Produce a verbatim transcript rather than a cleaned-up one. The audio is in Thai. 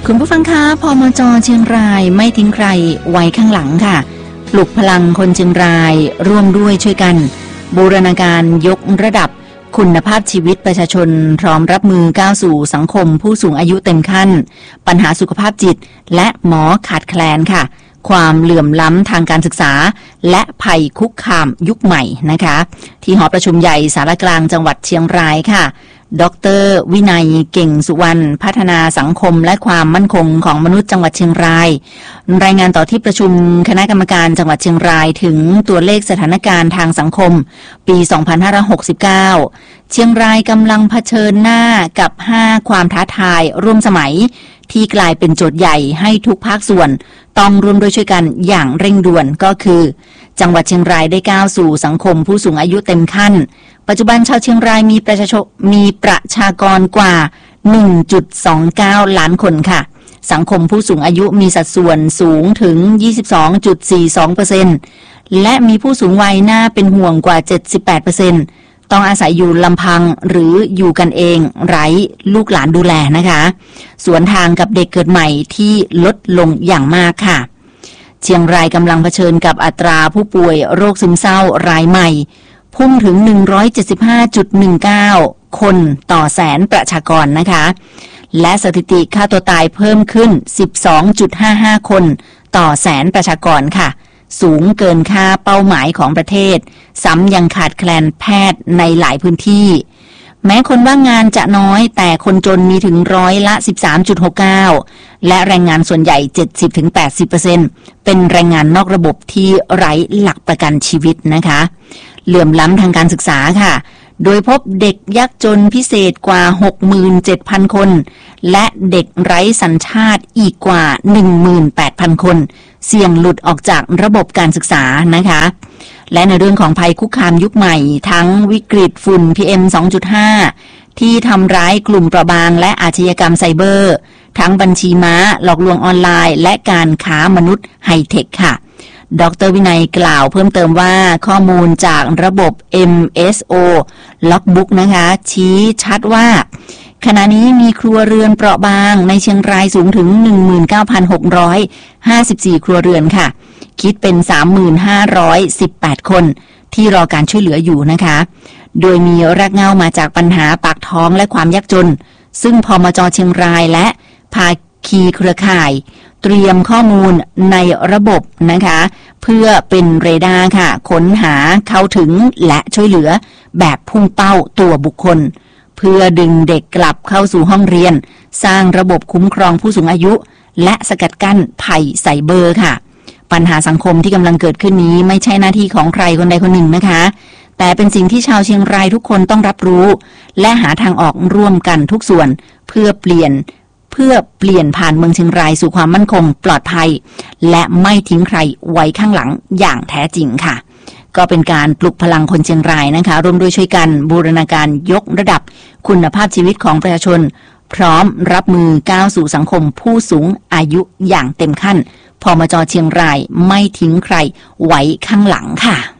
คุณผู้ฟังคะพมจ.เชียงรายไม่ทิ้งใครไว้ข้างหลังค่ะปลุกพลังคนเชียงรายร่วมด้วยช่วยกันบูรณาการยกระดับคุณภาพชีวิตประชาชนพร้อมรับมือก้าวสู่สังคมผู้สูงอายุเต็มขั้นปัญหาสุขภาพจิตและหมอขาดแคลนค่ะความเหลื่อมล้ำทางการศึกษาและภัยคุกคามยุคใหม่นะคะที่หอประชุมใหญ่สารกลางจังหวัดเชียงรายค่ะดร.วินัยเก่งสุวรรณพัฒนาสังคมและความมั่นคงของมนุษย์จังหวัดเชียงรายรายงานต่อที่ประชุมคณะกรรมการจังหวัดเชียงรายถึงตัวเลขสถานการณ์ทางสังคมปีสองพันห้าร้อยหกสิบเก้าเชียงรายกำลังเผชิญหน้ากับห้าความท้าทายร่วมสมัยที่กลายเป็นโจทย์ใหญ่ให้ทุกภาคส่วนต้องร่วมด้วยช่วยกันอย่างเร่งด่วนก็คือจังหวัดเชียงรายได้ก้าวสู่สังคมผู้สูงอายุเต็มขั้นปัจจุบันชาวเชียงรายมีประชาชนมีประชากรกว่า หนึ่งจุดสองเก้า ล้านคนค่ะสังคมผู้สูงอายุมีสัดส่วนสูงถึง ยี่สิบสองจุดสี่สองเปอร์เซ็นต์ และมีผู้สูงวัยน่าเป็นห่วงกว่า เจ็ดสิบแปดเปอร์เซ็นต์ ต้องอาศัยอยู่ลำพังหรืออยู่กันเองไร้ลูกหลานดูแลนะคะสวนทางกับเด็กเกิดใหม่ที่ลดลงอย่างมากค่ะเชียงรายกำลังเผชิญกับอัตราผู้ป่วยโรคซึมเศร้ารายใหม่พุ่งถึง หนึ่งร้อยเจ็ดสิบห้าจุดหนึ่งเก้า คนต่อแสนประชากรนะคะและสถิติฆ่าตัวตายเพิ่มขึ้น สิบสองจุดห้าห้า คนต่อแสนประชากรค่ะสูงเกินค่าเป้าหมายของประเทศซ้ำยังขาดแคลนแพทย์ในหลายพื้นที่แม้คนว่างงานจะน้อยแต่คนจนมีถึงร้อยละ สิบสามจุดหกเก้า และแรงงานส่วนใหญ่ เจ็ดสิบถึงแปดสิบเปอร์เซ็นต์ เป็นแรงงานนอกระบบที่ไร้หลักประกันชีวิตนะคะเหลื่อมล้ำทางการศึกษาค่ะโดยพบเด็กยากจนพิเศษกว่า หกหมื่นเจ็ดพัน คนและเด็กไร้สัญชาติอีกกว่า หนึ่งหมื่นแปดพัน คนเสี่ยงหลุดออกจากระบบการศึกษานะคะและในเรื่องของภัยคุกคามยุคใหม่ทั้งวิกฤตฝุ่น พี เอ็ม สองจุดห้า ที่ทำร้ายกลุ่มเปราะบางและอาชญากรรมไซเบอร์ทั้งบัญชีม้าหลอกลวงออนไลน์และการค้ามนุษย์ไฮเทคค่ะดร.วินัยกล่าวเพิ่มเติมว่าข้อมูลจากระบบ เอ็ม เอส โอ Logbook นะคะชี้ชัดว่าขณะนี้มีครัวเรือนเปราะบางในเชียงรายสูงถึง หนึ่งหมื่นเก้าพันหกร้อยห้าสิบสี่ ครัวเรือนค่ะคิดเป็น สามหมื่นห้าร้อยสิบแปด คนที่รอการช่วยเหลืออยู่นะคะโดยมีรากเหง้ามาจากปัญหาปากท้องและความยากจนซึ่งพมจ.เชียงรายและภาคีเครือข่ายเตรียมข้อมูลในระบบนะคะเพื่อเป็นเรดาร์ค่ะค้นหาเข้าถึงและช่วยเหลือแบบพุ่งเป้าตัวบุคคลเพื่อดึงเด็กกลับเข้าสู่ห้องเรียนสร้างระบบคุ้มครองผู้สูงอายุและสกัดกั้นภัยไซเบอร์ค่ะปัญหาสังคมที่กำลังเกิดขึ้นนี้ไม่ใช่หน้าที่ของใครคนใดคนหนึ่งนะคะแต่เป็นสิ่งที่ชาวเชียงรายทุกคนต้องรับรู้และหาทางออกร่วมกันทุกส่วนเพื่อเปลี่ยนเพื่อเปลี่ยนผ่านเมืองเชียงรายสู่ความมั่นคงปลอดภัยและไม่ทิ้งใครไว้ข้างหลังอย่างแท้จริงค่ะก็เป็นการปลุกพลังคนเชียงรายนะคะร่วมด้วยช่วยกันบูรณาการยกระดับคุณภาพชีวิตของประชาชนพร้อมรับมือก้าวสู่สังคมผู้สูงอายุอย่างเต็มขั้นพมจ.เชียงรายไม่ทิ้งใครไว้ข้างหลังค่ะ